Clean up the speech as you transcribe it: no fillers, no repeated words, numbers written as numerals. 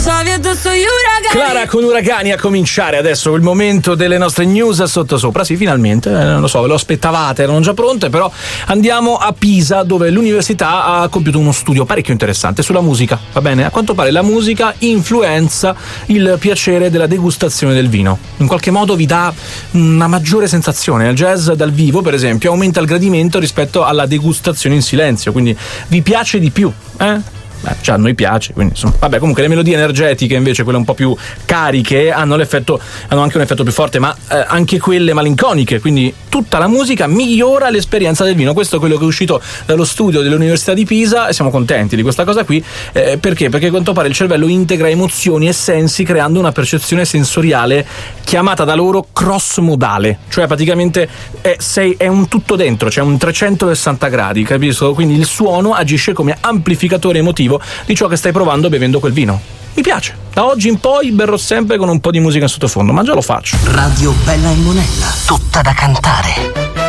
Clara con Uragani a cominciare adesso il momento delle nostre news sottosopra. Sì, finalmente, non lo so, ve lo aspettavate, erano già pronte, però andiamo a Pisa, dove l'università ha compiuto uno studio parecchio interessante sulla musica, va bene? A quanto pare la musica influenza il piacere della degustazione del vino. In qualche modo vi dà una maggiore sensazione. Il jazz dal vivo, per esempio, aumenta il gradimento rispetto alla degustazione in silenzio, quindi vi piace di più, cioè a noi piace, quindi insomma. Vabbè, comunque le melodie energetiche invece, quelle un po' più cariche, hanno anche un effetto più forte, ma anche quelle malinconiche, quindi tutta la musica migliora l'esperienza del vino. Questo è quello che è uscito dallo studio dell'Università di Pisa e siamo contenti di questa cosa qui, perché a quanto pare il cervello integra emozioni e sensi creando una percezione sensoriale chiamata da loro cross-modale, cioè praticamente è un tutto dentro, cioè un 360 gradi, capisco? Quindi il suono agisce come amplificatore emotivo di ciò che stai provando bevendo quel vino. Mi piace. Da oggi in poi berrò sempre con un po' di musica in sottofondo, ma già lo faccio. Radio Bella e Monella, tutta da cantare.